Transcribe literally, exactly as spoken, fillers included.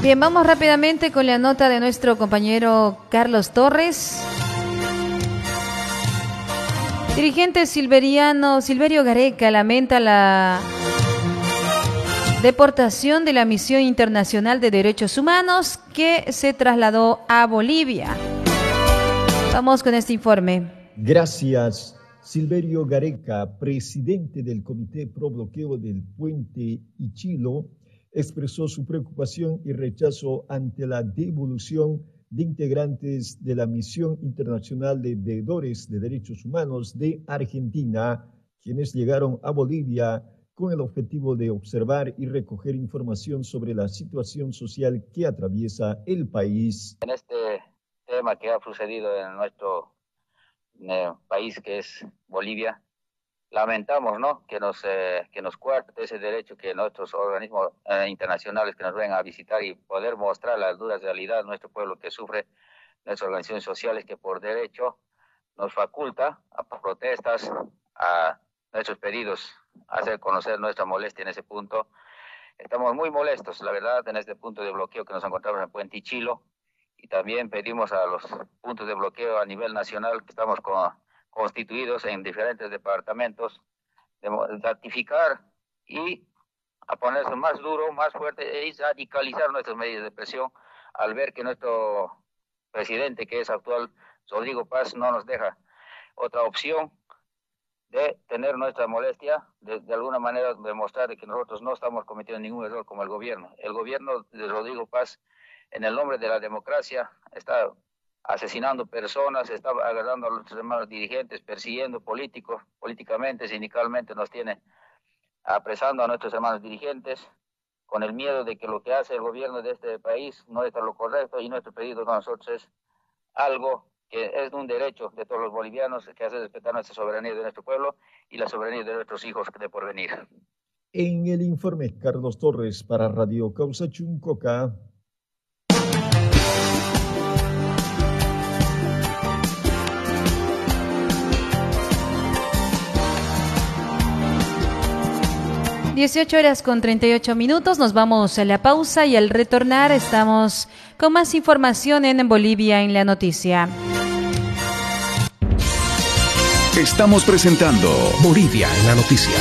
Bien, vamos rápidamente con la nota de nuestro compañero Carlos Torres. Dirigente silveriano Silverio Gareca lamenta la deportación de la Misión Internacional de Derechos Humanos que se trasladó a Bolivia. Vamos con este informe. Gracias. Silverio Gareca, presidente del Comité Pro Bloqueo del Puente Ichilo, expresó su preocupación y rechazo ante la devolución de integrantes de la Misión Internacional de Veedores de Derechos Humanos de Argentina, quienes llegaron a Bolivia con el objetivo de observar y recoger información sobre la situación social que atraviesa el país. En este tema que ha sucedido en nuestro eh, país, que es Bolivia, lamentamos, ¿no?, que nos eh, que nos cuarte ese derecho que nuestros organismos eh, internacionales que nos vengan a visitar y poder mostrar la dura realidad de nuestro pueblo que sufre, nuestras organizaciones sociales que por derecho nos faculta a protestas, a nuestros pedidos, a hacer conocer nuestra molestia en ese punto. Estamos muy molestos, la verdad, en este punto de bloqueo que nos encontramos en Puente Ichilo, y también pedimos a los puntos de bloqueo a nivel nacional que estamos con constituidos en diferentes departamentos, de ratificar y a ponerse más duro, más fuerte y radicalizar nuestras medidas de presión al ver que nuestro presidente, que es actual, Rodrigo Paz, no nos deja otra opción de tener nuestra molestia, de, de alguna manera demostrar de que nosotros no estamos cometiendo ningún error como el gobierno. El gobierno de Rodrigo Paz, en el nombre de la democracia, está asesinando personas, está agarrando a nuestros hermanos dirigentes, persiguiendo políticos, políticamente, sindicalmente nos tiene apresando a nuestros hermanos dirigentes, con el miedo de que lo que hace el gobierno de este país no es lo correcto, y nuestro pedido a nosotros es algo que es un derecho de todos los bolivianos, que hace respetar nuestra soberanía de nuestro pueblo y la soberanía de nuestros hijos de porvenir. En el informe, Carlos Torres para Radio Causa Chuncoca. dieciocho horas con treinta y ocho minutos, nos vamos a la pausa y al retornar estamos con más información en Bolivia en la noticia. Estamos presentando Bolivia en la noticia.